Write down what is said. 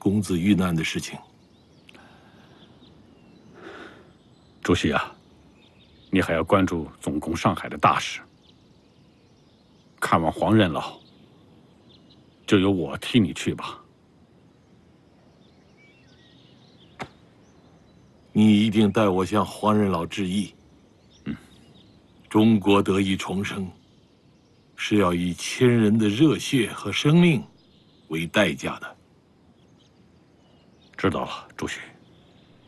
公子遇难的事情。 主席啊，你还要关注总攻上海的大事。看望黄任老，就由我替你去吧。 你一定代我向黄任老致意。中国得以重生，是要以亲人的热血和生命为代价的。 知道了，主席。